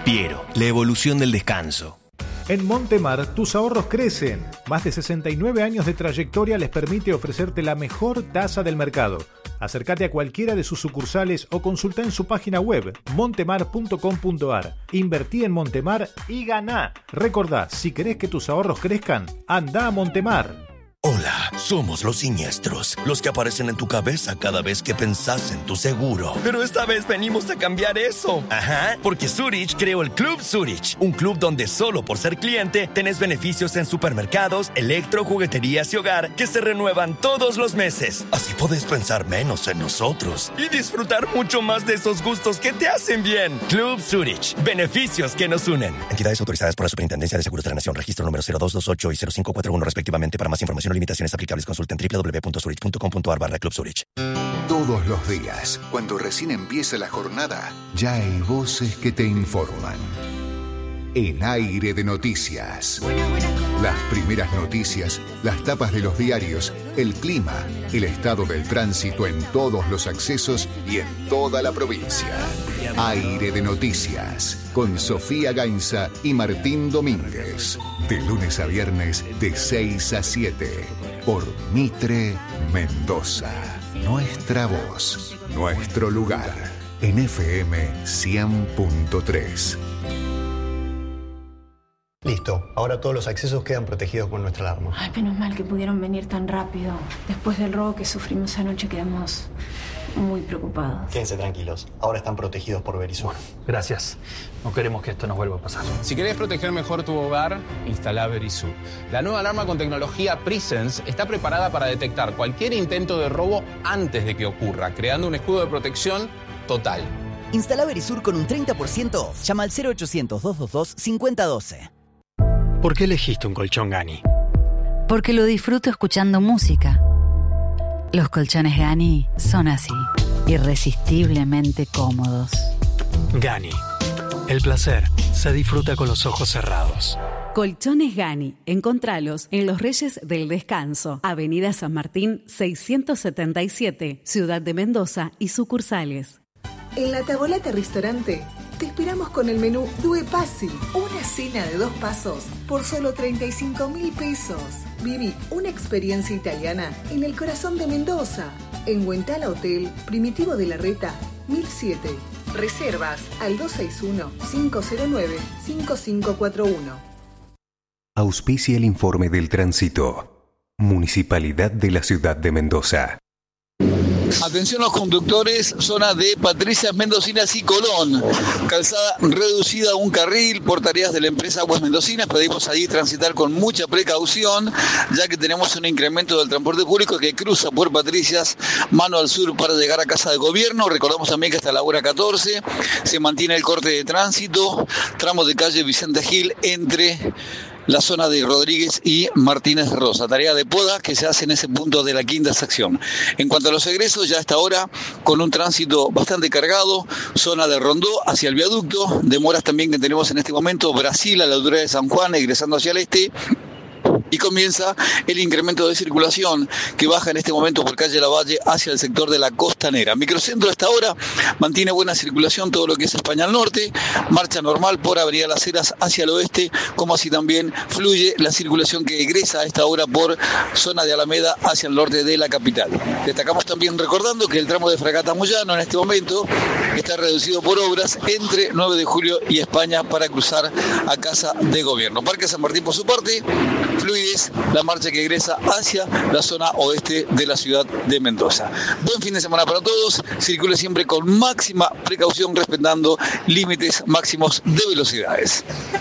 Piero, la evolución del descanso. En Montemar, tus ahorros crecen. Más de 69 años de trayectoria les permite ofrecerte la mejor tasa del mercado. Acércate a cualquiera de sus sucursales o consulta en su página web montemar.com.ar. Invertí en Montemar y ganá. Recordá, si querés que tus ahorros crezcan, anda a Montemar. Hola, somos los siniestros, los que aparecen en tu cabeza cada vez que pensás en tu seguro. Pero esta vez venimos a cambiar eso. Ajá, porque Zurich creó el Club Zurich, un club donde solo por ser cliente tenés beneficios en supermercados, electro, jugueterías y hogar que se renuevan todos los meses. Así podés pensar menos en nosotros y disfrutar mucho más de esos gustos que te hacen bien. Club Zurich, beneficios que nos unen. Entidades autorizadas por la Superintendencia de Seguros de la Nación, registro número 0228 y 0541 respectivamente. Para más información limitaciones aplicables, consulten www.zurich.com.ar/Club Zurich. Todos los días, cuando recién empieza la jornada, ya hay voces que te informan. En Aire de Noticias. Las primeras noticias, las tapas de los diarios, el clima, el estado del tránsito en todos los accesos y en toda la provincia. Aire de Noticias, con Sofía Gainza y Martín Domínguez. De lunes a viernes, de 6 a 7. Por Mitre Mendoza. Nuestra voz, nuestro lugar. En FM 100.3. Listo, ahora todos los accesos quedan protegidos con nuestra alarma. Ay, menos mal que pudieron venir tan rápido. Después del robo que sufrimos anoche quedamos muy preocupados. Quédense tranquilos, ahora están protegidos por Verisur. Gracias. No queremos que esto nos vuelva a pasar. Si querés proteger mejor tu hogar, instala Verisur. La nueva alarma con tecnología Presence está preparada para detectar cualquier intento de robo antes de que ocurra, creando un escudo de protección total. Instala Verisur con un 30% off. Llama al 0800-222-5012. ¿Por qué elegiste un colchón Gani? Porque lo disfruto escuchando música. Los colchones Gani son así, irresistiblemente cómodos. Gani. El placer se disfruta con los ojos cerrados. Colchones Gani. Encontralos en Los Reyes del Descanso, Avenida San Martín 677, Ciudad de Mendoza y sucursales. En La Tavolata Restaurante te esperamos con el menú Due Passi, una cena de 2 pasos por solo 35.000 pesos. Viví una experiencia italiana en el corazón de Mendoza, en Huentala Hotel, Primitivo de la Reta, 1007. Reservas al 261-509-5541. Auspicia el informe del tránsito. Municipalidad de la Ciudad de Mendoza. Atención los conductores, zona de Patricias, Mendocinas y Colón. Calzada reducida a un carril por tareas de la empresa Aguas Mendocinas. Pedimos allí transitar con mucha precaución, ya que tenemos un incremento del transporte público que cruza por Patricias, mano al sur para llegar a Casa de Gobierno. Recordamos también que hasta la hora 14 se mantiene el corte de tránsito, tramo de calle Vicente Gil entre la zona de Rodríguez y Martínez de Rosa, tarea de poda que se hace en ese punto de la quinta sección. En cuanto a los egresos, ya hasta ahora con un tránsito bastante cargado, zona de Rondó hacia el viaducto, demoras también que tenemos en este momento, Brasil a la altura de San Juan, egresando hacia el este. Y comienza el incremento de circulación que baja en este momento por calle Lavalle hacia el sector de la Costanera. Microcentro hasta ahora mantiene buena circulación todo lo que es España al norte, marcha normal por Avenida Las Heras hacia el oeste, como así también fluye la circulación que egresa a esta hora por zona de Alameda hacia el norte de la capital. Destacamos también recordando que el tramo de Fragata Moyano en este momento está reducido por obras entre 9 de julio y España para cruzar a Casa de Gobierno. Parque San Martín por su parte, fluidez la marcha que egresa hacia la zona oeste de la ciudad de Mendoza. Buen fin de semana para todos, circule siempre con máxima precaución respetando límites máximos de velocidades.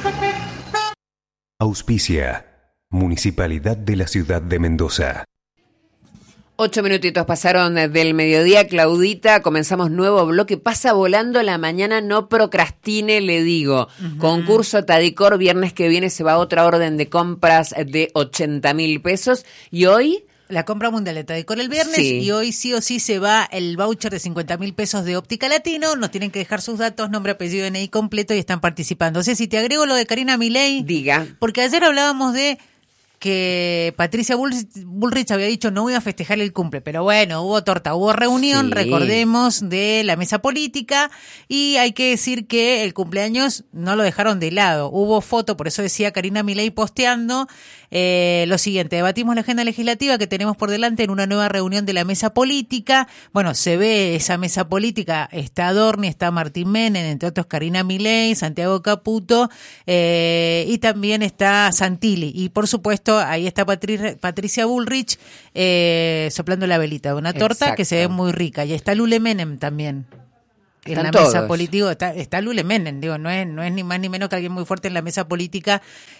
Auspicia Municipalidad de la Ciudad de Mendoza. 8 minutitos pasaron del mediodía, Claudita, comenzamos nuevo bloque, pasa volando la mañana, no procrastine, le digo. Concurso Tadicor, viernes que viene se va otra orden de compras de 80.000 pesos y hoy... La compra mundial de Tadicor el viernes y hoy sí o sí se va el voucher de 50.000 pesos de Óptica Latino. Nos tienen que dejar sus datos, nombre, apellido, DNI completo y están participando. O sea, si te agrego lo de Karina Milei. Diga. Porque ayer hablábamos de que Patricia Bullrich había dicho no voy a festejar el cumple, pero bueno, hubo torta, hubo reunión, recordemos, de la mesa política, y hay que decir que el cumpleaños no lo dejaron de lado. Hubo foto, por eso decía Karina Milei posteando lo siguiente: debatimos la agenda legislativa que tenemos por delante en una nueva reunión de la mesa política. Bueno, se ve esa mesa política, está Adorni, está Martín Menem, entre otros Karina Milei, Santiago Caputo, y también está Santilli, y por supuesto ahí está Patricia Bullrich soplando la velita de una torta que se ve muy rica, y está Lule Menem también. En la mesa política está Lule Menem, digo, no es ni más ni menos que alguien muy fuerte en la mesa política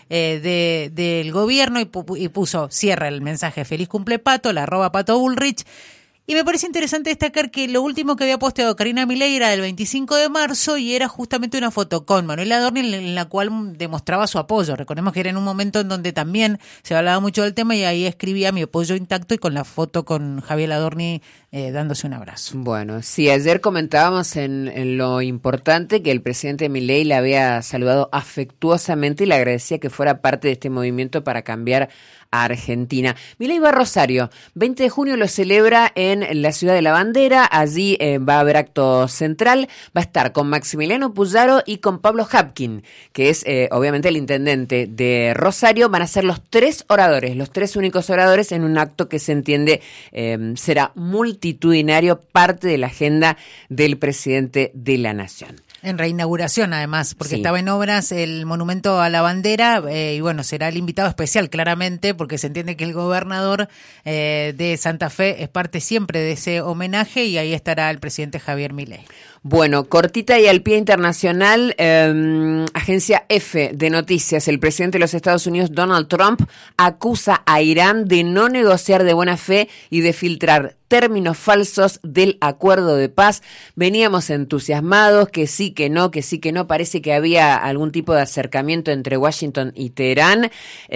del gobierno, y puso, cierra el mensaje: feliz cumple Pato, la @Pato Bullrich. Y me parece interesante destacar que lo último que había posteado Karina Milei era del 25 de marzo y era justamente una foto con Manuel Adorni en la cual demostraba su apoyo. Recordemos que era en un momento en donde también se hablaba mucho del tema, y ahí escribía: mi apoyo intacto, y con la foto con Javier Adorni dándose un abrazo. Bueno, sí, ayer comentábamos en lo importante que el presidente Milei le había saludado afectuosamente y le agradecía que fuera parte de este movimiento para cambiar a Argentina. Milei va a Rosario, 20 de junio lo celebra en la Ciudad de la Bandera, allí va a haber acto central, va a estar con Maximiliano Puyaro y con Pablo Hapkin, que es obviamente el intendente de Rosario. Van a ser los tres únicos oradores en un acto que se entiende será multitudinario, parte de la agenda del presidente de la Nación. En reinauguración, además, porque estaba en obras el monumento a la bandera, y bueno, será el invitado especial, claramente, porque se entiende que el gobernador de Santa Fe es parte siempre de ese homenaje, y ahí estará el presidente Javier Milei. Bueno, cortita y al pie internacional, agencia F de noticias: el presidente de los Estados Unidos, Donald Trump, acusa a Irán de no negociar de buena fe y de filtrar términos falsos del acuerdo de paz. Veníamos entusiasmados, que sí, que no, parece que había algún tipo de acercamiento entre Washington y Teherán,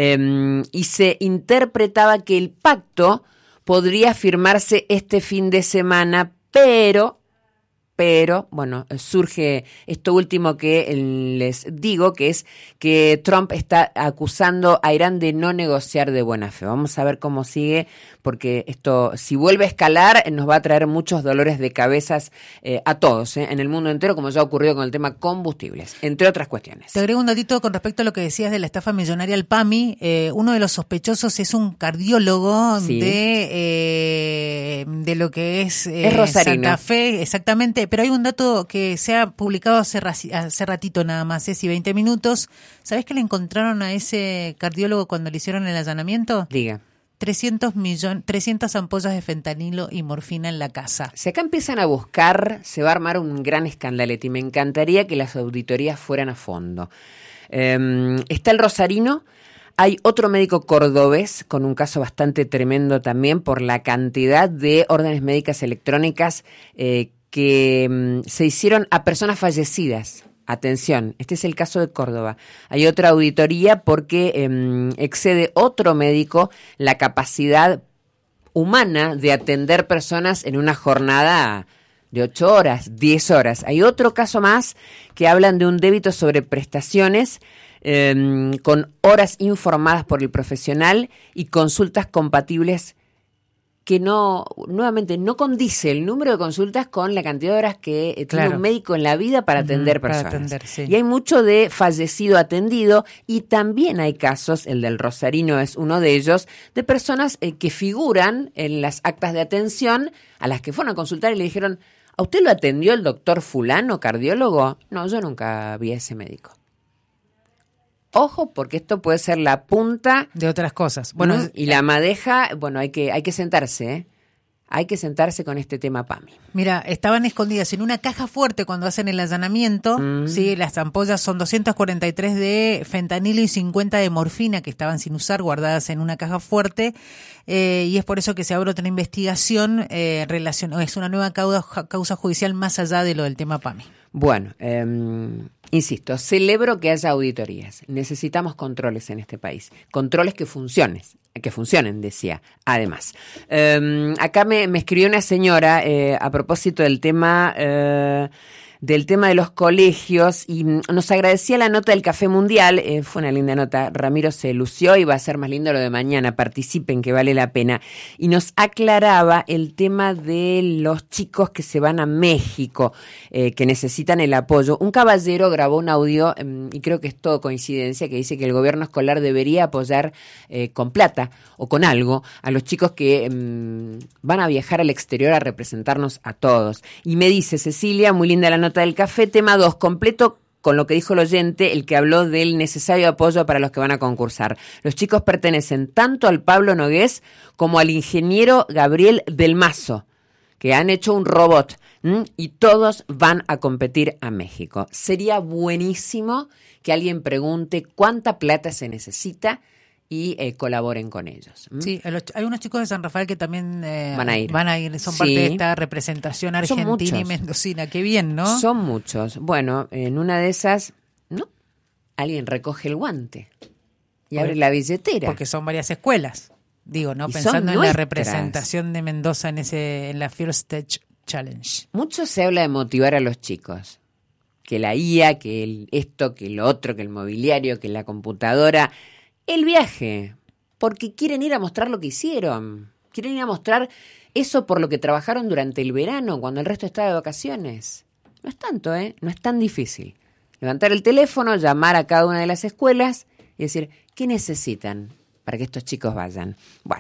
y se interpretaba que el pacto podría firmarse este fin de semana, pero, bueno, surge esto último que les digo, que es que Trump está acusando a Irán de no negociar de buena fe. Vamos a ver cómo sigue, porque esto, si vuelve a escalar, nos va a traer muchos dolores de cabezas a todos, en el mundo entero, como ya ha ocurrido con el tema combustibles, entre otras cuestiones. Te agrego un datito con respecto a lo que decías de la estafa millonaria al PAMI. Uno de los sospechosos es un cardiólogo de lo que es Santa Fe, exactamente. Pero hay un dato que se ha publicado hace ratito nada más, y 20 minutos. ¿Sabés que le encontraron a ese cardiólogo cuando le hicieron el allanamiento? Diga. 300 ampollas de fentanilo y morfina en la casa. Si acá empiezan a buscar, se va a armar un gran escandalete, y me encantaría que las auditorías fueran a fondo. Está el rosarino. Hay otro médico cordobés con un caso bastante tremendo también por la cantidad de órdenes médicas electrónicas que se hicieron a personas fallecidas. Atención, este es el caso de Córdoba. Hay otra auditoría porque excede otro médico la capacidad humana de atender personas en una jornada de 8 horas, 10 horas. Hay otro caso más que hablan de un débito sobre prestaciones con horas informadas por el profesional y consultas compatibles que nuevamente no condice el número de consultas con la cantidad de horas que tiene un médico en la vida para atender personas. Y hay mucho de fallecido atendido, y también hay casos, el del rosarino es uno de ellos, de personas que figuran en las actas de atención a las que fueron a consultar y le dijeron: ¿a usted lo atendió el doctor fulano, cardiólogo? No, yo nunca vi a ese médico. Ojo, porque esto puede ser la punta de otras cosas. Bueno, y la madeja, bueno, hay que sentarse, ¿eh? Hay que sentarse con este tema PAMI. Mira, estaban escondidas en una caja fuerte cuando hacen el allanamiento. Sí, las ampollas son 243 de fentanilo y 50 de morfina que estaban sin usar, guardadas en una caja fuerte. Y es por eso que se abre otra investigación es una nueva causa judicial más allá de lo del tema PAMI. Bueno, insisto, celebro que haya auditorías. Necesitamos controles en este país. Controles que funcionen, decía. Además, acá me escribió una señora a propósito del tema del tema de los colegios y nos agradecía la nota del Café Mundial, fue una linda nota, Ramiro se lució y va a ser más lindo lo de mañana, participen que vale la pena, y nos aclaraba el tema de los chicos que se van a México, que necesitan el apoyo. Un caballero grabó un audio, y creo que es todo coincidencia, que dice que el gobierno escolar debería apoyar con plata o con algo a los chicos que van a viajar al exterior a representarnos a todos. Y me dice Cecilia, muy linda la nota del café, tema 2, completo con lo que dijo el oyente, el que habló del necesario apoyo para los que van a concursar. Los chicos pertenecen tanto al Pablo Nogués como al ingeniero Gabriel del Mazo, que han hecho un robot, y todos van a competir a México. Sería buenísimo que alguien pregunte cuánta plata se necesita y colaboren con ellos. Sí, hay unos chicos de San Rafael que también van a ir, son sí. parte de esta representación argentina y mendocina. Qué bien, ¿no? Son muchos. Bueno, en una de esas, ¿no? Alguien recoge el guante y abre la billetera. Porque son varias escuelas. Digo, ¿no? Y Pensando en nuestras. la representación de Mendoza en la First Stage Challenge. Mucho se habla de motivar a los chicos. Que la IA, que esto, que lo otro, que el mobiliario, que la computadora. El viaje, porque quieren ir a mostrar lo que hicieron. Quieren ir a mostrar eso por lo que trabajaron durante el verano, cuando el resto estaba de vacaciones. No es tanto, no es tan difícil. Levantar el teléfono, llamar a cada una de las escuelas y decir, ¿qué necesitan para que estos chicos vayan? Bueno,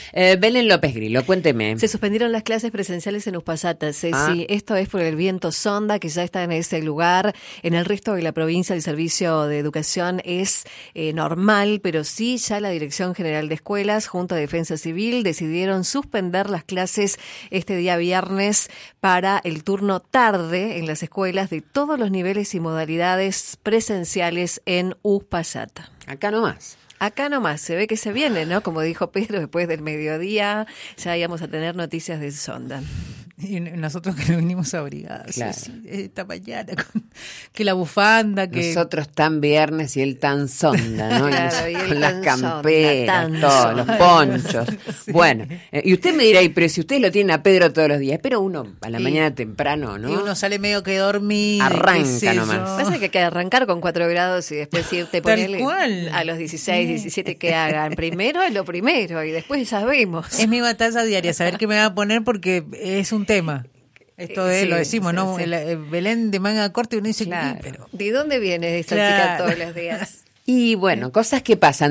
Belén López Grillo, cuénteme. Se suspendieron las clases presenciales en Uspallata, Ceci. Esto es por el viento sonda que ya está en ese lugar. En el resto de la provincia el servicio de educación es normal, pero sí ya la Dirección General de Escuelas junto a Defensa Civil decidieron suspender las clases este día viernes para el turno tarde en las escuelas de todos los niveles y modalidades presenciales en Uspallata. Acá nomás. Acá nomás, se ve que se viene, ¿no? Como dijo Pedro, después del mediodía ya íbamos a tener noticias de sonda. Y nosotros que nos vinimos abrigados, claro. Sí, esta mañana, que la bufanda, que... Nosotros tan viernes y él tan sonda, ¿no? Claro, con las camperas, todos, los ponchos. Sí. Bueno, y usted me dirá, pero si ustedes lo tienen a Pedro todos los días, pero uno a la mañana temprano, ¿no? Y uno sale medio que dormido. Arranca nomás. Pasa que hay que arrancar con 4 grados y después irte ponerle a los 16, 17 que hagan. Primero es lo primero y después ya vemos. Es mi batalla diaria, saber qué me va a poner porque es un tema. Esto de lo decimos, ¿no? Sí. Belén de manga corta y uno dice, claro. Pero... ¿De dónde viene esta chica todos los días? Y bueno, cosas que pasan.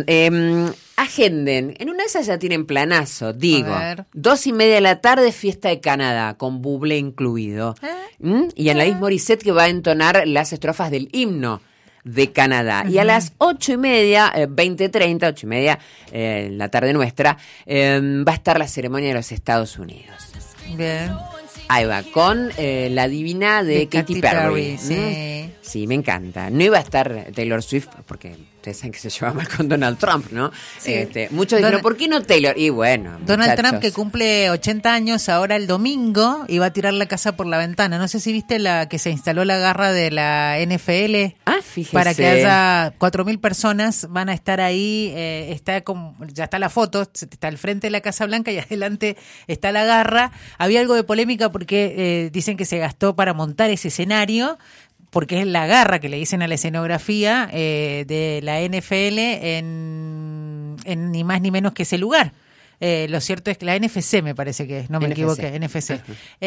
Agenden. En una de esas ya tienen planazo, digo. 2:30 de la tarde, fiesta de Canadá, con Bublé incluido. Y Anaïs Morissette que va a entonar las estrofas del himno de Canadá. Y a las 8:30, 20:30, 8:30, la tarde nuestra, va a estar la ceremonia de los Estados Unidos. Bien. Ahí va, con la divina de Katy Perry. Sí. Sí, me encanta. No iba a estar Taylor Swift, porque ustedes saben que se lleva mal con Donald Trump, ¿no? Sí. Muchos dijeron, ¿por qué no Taylor? Y bueno, Donald muchachos. Trump, que cumple 80 años ahora el domingo, y va a tirar la casa por la ventana. No sé si viste la que se instaló la garra de la NFL. Fíjese. Para que haya 4.000 personas, van a estar ahí. Ya está la foto, está al frente de la Casa Blanca y adelante está la garra. Había algo de polémica porque dicen que se gastó para montar ese escenario, porque es la garra que le dicen a la escenografía de la NFL en ni más ni menos que ese lugar. Lo cierto es que la NFC me parece que es, no me equivoqué, NFC.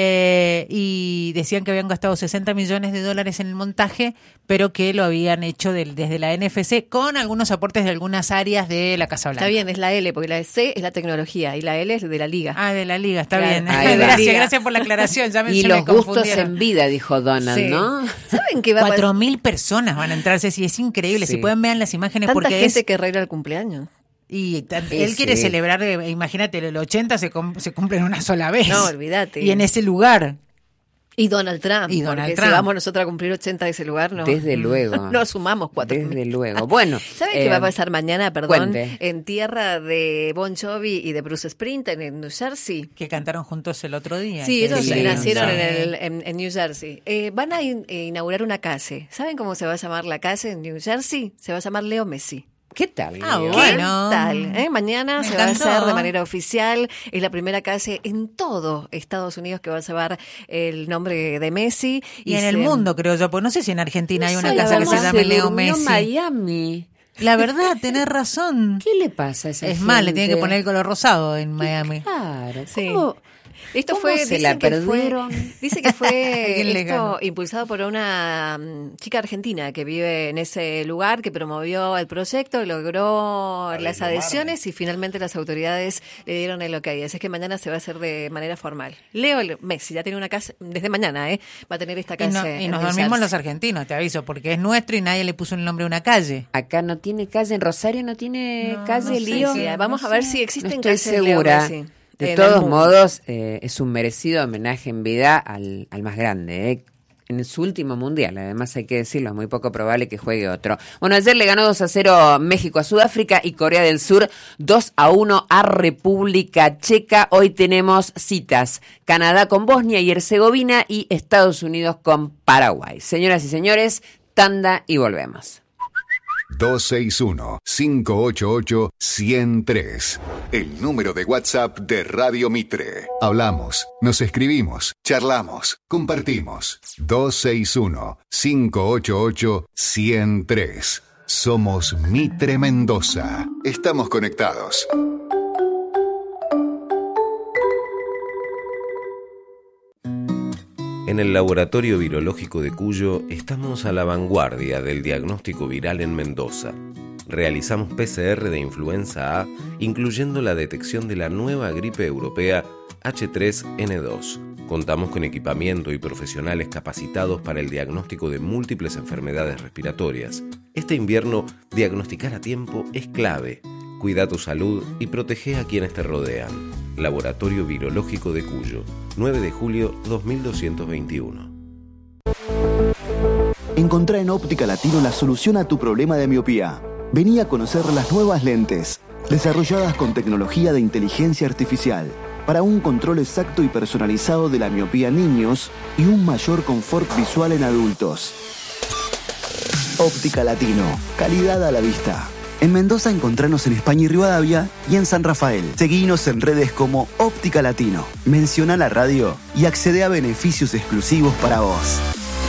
Y decían que habían gastado $60 millones en el montaje, pero que lo habían hecho desde la NFC con algunos aportes de algunas áreas de la Casa Blanca. Está bien, es la L, porque la C es la tecnología y la L es de la Liga. De la Liga, está claro. Bien. Gracias por la aclaración. Ya y los gustos en vida, dijo Donald, ¿no? ¿Saben qué va a pasar? 4.000 personas van a entrarse, sí, es increíble. Si pueden ver las imágenes, tanta porque gente que arregla el cumpleaños. Y él quiere celebrar, imagínate, el 80 se cumple en una sola vez. No, olvídate. Y en ese lugar. Y Donald Trump. Si vamos nosotros a cumplir 80 de ese lugar, no. Desde luego. No sumamos 4. Desde luego. Bueno. ¿Saben qué va a pasar mañana, Cuente. En tierra de Bon Jovi y de Bruce Springsteen en New Jersey? Que cantaron juntos el otro día. Sí, ellos nacieron en New Jersey. Van a inaugurar una calle. ¿Saben cómo se va a llamar la calle en New Jersey? Se va a llamar Leo Messi. ¿Qué tal? Ah, ¿Qué bueno. tal? Mañana Me se va a encantó. hacer de manera oficial. Es la primera calle en todo Estados Unidos que va a llevar el nombre de Messi. Y en el mundo, creo yo, porque no sé si en Argentina hay una casa que se se llame Leo durmió Messi. Miami. La verdad, tenés razón. ¿Qué le pasa a esa Es gente? más, le tienen que poner el color rosado en Miami. Claro, Sí. ¿cómo? Esto ¿Cómo fue, se dicen la que perdieron? Dice que fue ¿Quién le esto ganó? impulsado por una chica argentina que vive en ese lugar, que promovió el proyecto, logró las adhesiones y finalmente las autoridades le dieron el ok. Así es que mañana se va a hacer de manera formal. Leo Messi ya tiene una casa, desde mañana, va a tener esta Y, calle. y en nos New dormimos Jersey. los argentinos, te aviso, porque es nuestro y nadie le puso el nombre a una calle. Acá no tiene calle, en Rosario no tiene No, calle, no sé, Lío. Sí, vamos a ver si No existen estoy calles Leo segura. Messi De en el todos mundo. modos, es un merecido homenaje en vida al más grande, en su último mundial. Además, hay que decirlo, es muy poco probable que juegue otro. Bueno, ayer le ganó 2-0 México a Sudáfrica y Corea del Sur 2-1 a República Checa. Hoy tenemos citas: Canadá con Bosnia y Herzegovina y Estados Unidos con Paraguay. Señoras y señores, tanda y volvemos. 261-588-103. El número de WhatsApp de Radio Mitre. Hablamos, nos escribimos, charlamos, compartimos. 261-588-103. Somos Mitre Mendoza. Estamos conectados. En el Laboratorio Virológico de Cuyo estamos a la vanguardia del diagnóstico viral en Mendoza. Realizamos PCR de influenza A, incluyendo la detección de la nueva gripe europea H3N2. Contamos con equipamiento y profesionales capacitados para el diagnóstico de múltiples enfermedades respiratorias. Este invierno, diagnosticar a tiempo es clave. Cuida tu salud y protege a quienes te rodean. Laboratorio Virológico de Cuyo, 9 de julio 2221. Encontrá en Óptica Latino la solución a tu problema de miopía. Vení a conocer las nuevas lentes, desarrolladas con tecnología de inteligencia artificial, para un control exacto y personalizado de la miopía en niños y un mayor confort visual en adultos. Óptica Latino, calidad a la vista. En Mendoza encontranos en España y Rivadavia y en San Rafael. Seguinos en redes como Óptica Latino. Menciona la radio y accede a beneficios exclusivos para vos.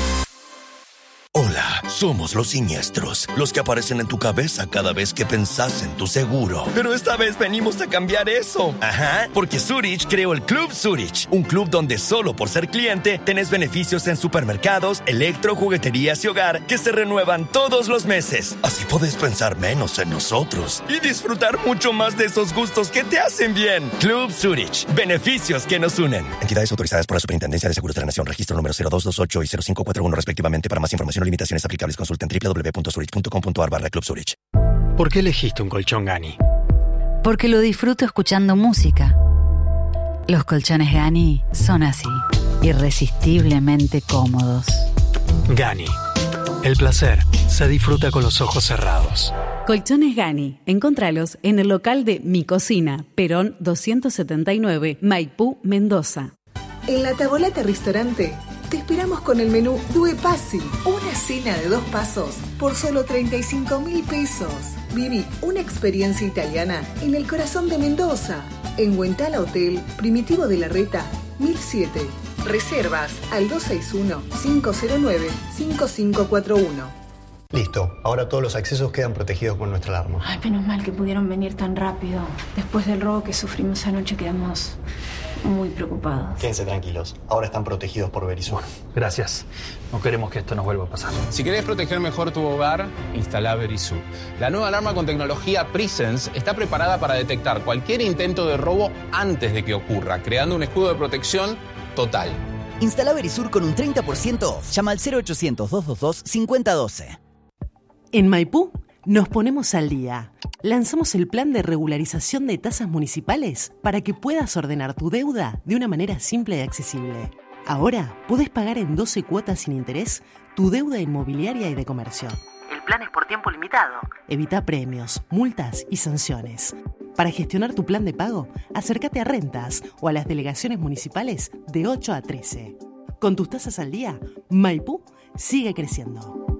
Hola, somos los siniestros, los que aparecen en tu cabeza cada vez que pensás en tu seguro. Pero esta vez venimos a cambiar eso. Ajá, porque Zurich creó el Club Zurich, un club donde solo por ser cliente tenés beneficios en supermercados, electro, jugueterías y hogar que se renuevan todos los meses. Así podés pensar menos en nosotros y disfrutar mucho más de esos gustos que te hacen bien. Club Zurich, beneficios que nos unen. Entidades autorizadas por la Superintendencia de Seguros de la Nación, registro número 0228 y 0541 respectivamente. Para más información o limitaciones aplicables, consulta en www.zurich.com.ar/Club Zurich. ¿Por qué elegiste un colchón Gani? Porque lo disfruto escuchando música. Los colchones Gani son así, irresistiblemente cómodos. Gani. El placer se disfruta con los ojos cerrados. Colchones Gani. Encontralos en el local de Mi Cocina, Perón 279, Maipú, Mendoza. En la Tavolata Restaurante te esperamos con el menú Due Passi, una cena de 2 pasos por solo 35.000 pesos. Viví una experiencia italiana en el corazón de Mendoza, en Huentala Hotel, Primitivo de la Reta, 1007. Reservas al 261-509-5541. Listo, ahora todos los accesos quedan protegidos con nuestra alarma. Ay, menos mal que pudieron venir tan rápido. Después del robo que sufrimos anoche quedamos muy preocupados. Quédense tranquilos, ahora están protegidos por Verisur. Gracias. No queremos que esto nos vuelva a pasar. Si querés proteger mejor tu hogar, instala Verisur. La nueva alarma con tecnología Presence está preparada para detectar cualquier intento de robo antes de que ocurra, creando un escudo de protección total. Instala Verisur con un 30% off. Llama al 0800-222-5012. En Maipú nos ponemos al día. Lanzamos el plan de regularización de tasas municipales para que puedas ordenar tu deuda de una manera simple y accesible. Ahora podés pagar en 12 cuotas sin interés tu deuda inmobiliaria y de comercio. El plan es por tiempo limitado. Evita premios, multas y sanciones. Para gestionar tu plan de pago, acércate a Rentas o a las delegaciones municipales de 8 a 13. Con tus tasas al día, Maipú sigue creciendo.